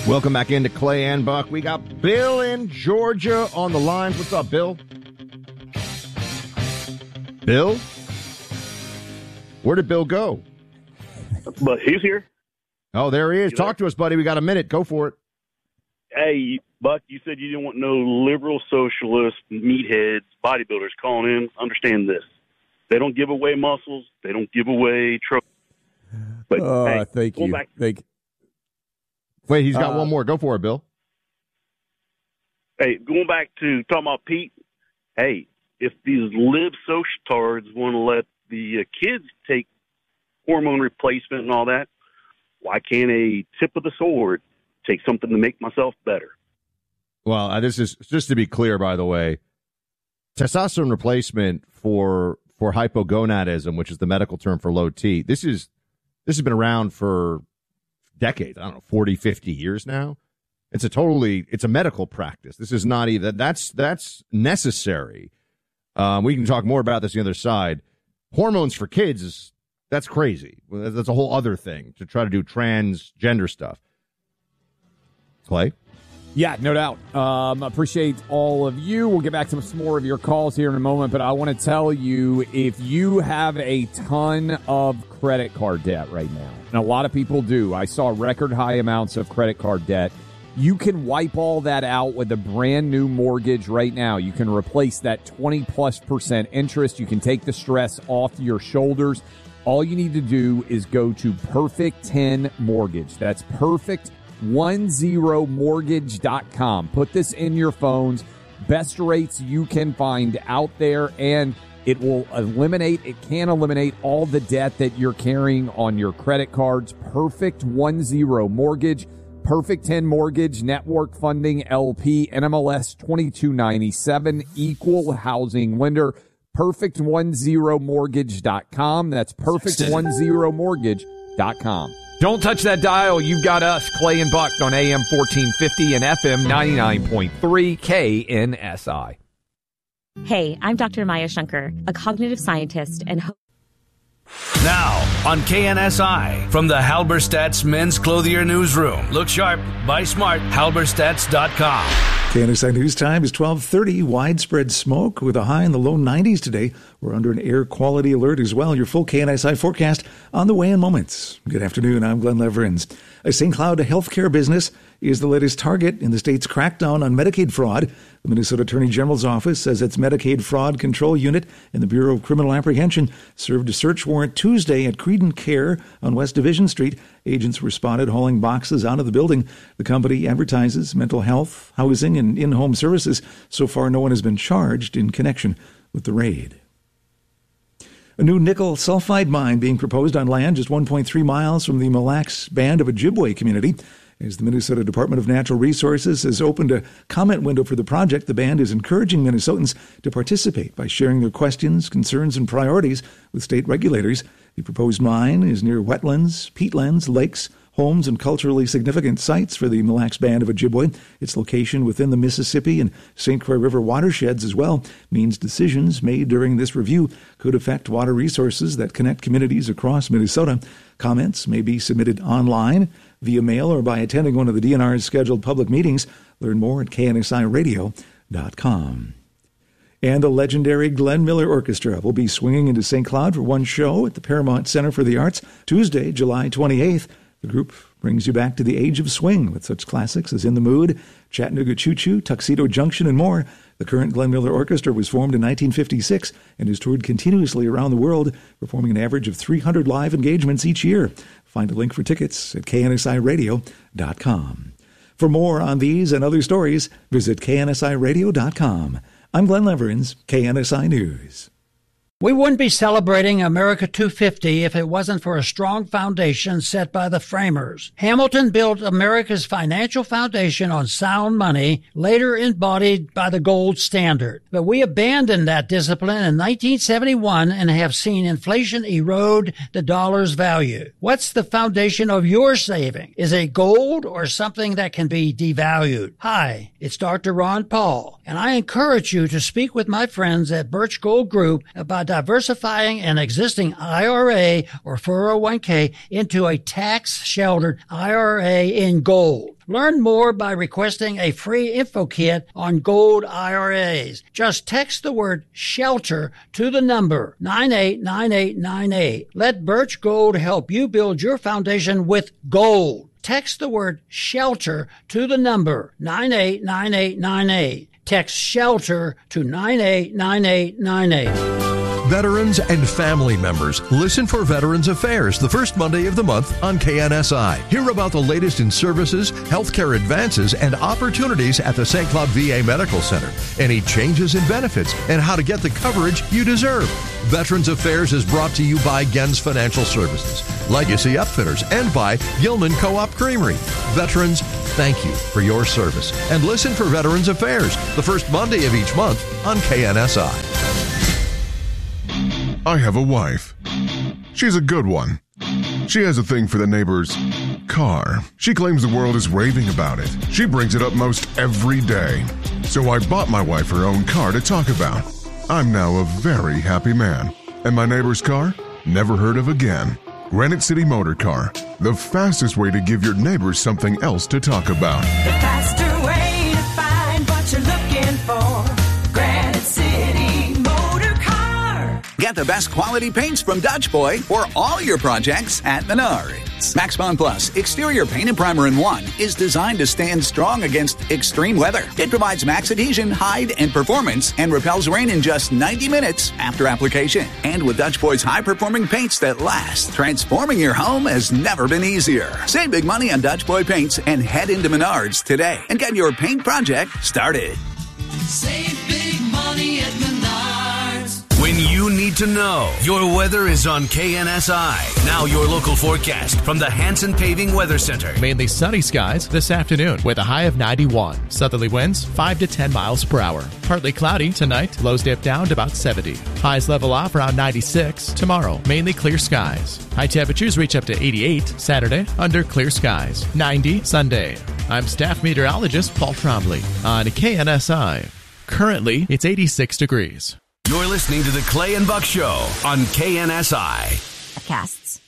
Welcome back into Clay and Buck. We got Bill in Georgia on the line. What's up, Bill? Bill? Where did Bill go? But he's here. Oh, there he is. Talk to us, buddy. We got a minute. Go for it. Hey, Buck, you said you didn't want no liberal socialist meatheads, bodybuilders calling in. Understand this. They don't give away muscles. They don't give away trophies. But hey, thank you. Wait, he's got one more. Go for it, Bill. Hey, going back to talking about Pete, hey, if these lib societards want to let the kids take hormone replacement and all that, why can't a tip of the sword take something to make myself better? Well, this is just to be clear, by the way, testosterone replacement for hypogonadism, which is the medical term for low T. This has been around for decades. I don't know, 40, 50 years now. It's a medical practice. This is not even that's necessary. We can talk more about this on the other side. Hormones for kids that's crazy. That's a whole other thing to try to do transgender stuff. Clay? Yeah, no doubt. Appreciate all of you. We'll get back to some more of your calls here in a moment, but I want to tell you, if you have a ton of credit card debt right now, and a lot of people do, I saw record high amounts of credit card debt, you can wipe all that out with a brand new mortgage right now. You can replace that 20+% interest. You can take the stress off your shoulders. All you need to do is go to Perfect 10 Mortgage. That's perfect10mortgage.com. Put this in your phones. Best rates you can find out there, and it can eliminate all the debt that you're carrying on your credit cards. Perfect 10 Mortgage. Perfect 10 Mortgage, Network Funding, LP, NMLS 2297, Equal Housing Lender. Perfect10mortgage.com. That's perfect10mortgage.com. Don't touch that dial. You've got us, Clay and Buck, on AM 1450 and FM 99.3 KNSI. Hey, I'm Dr. Maya Shankar, a cognitive scientist and Now on KNSI from the Halberstadt's Men's Clothier Newsroom. Look sharp, buy smart, halberstadts.com. KNSI News Time is 12:30. Widespread smoke with a high in the low 90s today. We're under an air quality alert as well. Your full KNSI forecast on the way in moments. Good afternoon. I'm Glenn Leverins. A St. Cloud healthcare business is the latest target in the state's crackdown on Medicaid fraud. The Minnesota Attorney General's office says its Medicaid Fraud Control Unit and the Bureau of Criminal Apprehension served a search warrant Tuesday at Credent Care on West Division Street. Agents were spotted hauling boxes out of the building. The company advertises mental health, housing, and in-home services. So far, no one has been charged in connection with the raid. A new nickel sulfide mine being proposed on land just 1.3 miles from the Mille Lacs Band of Ojibwe community. As the Minnesota Department of Natural Resources has opened a comment window for the project, the band is encouraging Minnesotans to participate by sharing their questions, concerns, and priorities with state regulators. The proposed mine is near wetlands, peatlands, lakes, homes, and culturally significant sites for the Mille Lacs Band of Ojibwe. Its location within the Mississippi and St. Croix River watersheds as well means decisions made during this review could affect water resources that connect communities across Minnesota. Comments may be submitted online, via mail, or by attending one of the DNR's scheduled public meetings. Learn more at knsiradio.com. And the legendary Glenn Miller Orchestra will be swinging into St. Cloud for one show at the Paramount Center for the Arts Tuesday, July 28th. The group brings you back to the age of swing with such classics as In the Mood, Chattanooga Choo Choo, Tuxedo Junction, and more. The current Glenn Miller Orchestra was formed in 1956 and has toured continuously around the world, performing an average of 300 live engagements each year. Find a link for tickets at knsiradio.com. For more on these and other stories, visit knsiradio.com. I'm Glenn Leverins, KNSI News. We wouldn't be celebrating America 250 if it wasn't for a strong foundation set by the framers. Hamilton built America's financial foundation on sound money, later embodied by the gold standard. But we abandoned that discipline in 1971 and have seen inflation erode the dollar's value. What's the foundation of your saving? Is it gold or something that can be devalued? Hi, it's Dr. Ron Paul, And I encourage you to speak with my friends at Birch Gold Group about diversifying an existing IRA or 401k into a tax-sheltered IRA in gold. Learn more by requesting a free info kit on gold IRAs. Just text the word SHELTER to the number 989898. Let Birch Gold help you build your foundation with gold. Text the word SHELTER to the number 989898. Text SHELTER to 989898. Veterans and family members, listen for Veterans Affairs the first Monday of the month on KNSI. Hear about the latest in services, healthcare advances, and opportunities at the St. Cloud VA Medical Center. Any changes in benefits and how to get the coverage you deserve. Veterans Affairs is brought to you by Gens Financial Services, Legacy Upfitters, and by Gilman Co-op Creamery. Veterans, thank you for your service. And listen for Veterans Affairs the first Monday of each month on KNSI. I have a wife. She's a good one. She has a thing for the neighbor's car. She claims the world is raving about it. She brings it up most every day. So I bought my wife her own car to talk about. I'm now a very happy man. And my neighbor's car? Never heard of again. Granite City Motor Car. The fastest way to give your neighbors something else to talk about. The faster way to find what you're looking for. Granite City Motor Car. Get the best quality paints from Dutch Boy for all your projects at Menards. Max Bond Plus Exterior Paint and Primer in 1 is designed to stand strong against extreme weather. It provides max adhesion, hide, and performance and repels rain in just 90 minutes after application. And with Dutch Boy's high-performing paints that last, transforming your home has never been easier. Save big money on Dutch Boy paints and head into Menards today and get your paint project started. Save big money at Menards. When you need to know, your weather is on KNSI. Now your local forecast from the Hanson Paving Weather Center. Mainly sunny skies this afternoon with a high of 91. Southerly winds 5 to 10 miles per hour. Partly cloudy tonight. Lows dip down to about 70. Highs level off around 96. Tomorrow, mainly clear skies. High temperatures reach up to 88 Saturday under clear skies. 90 Sunday. I'm staff meteorologist Paul Trombley on KNSI. Currently, it's 86 degrees. You're listening to the Clay and Buck Show on KNSI. Podcasts.